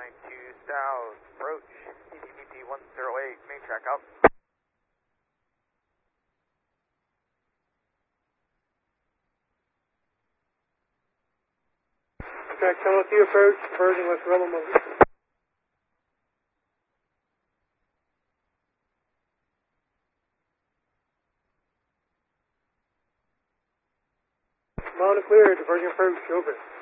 south, approach, CDVP 108, main track out. Track 1002 approach, converging with Rebel Motors. Mount clear, diverging approach, over.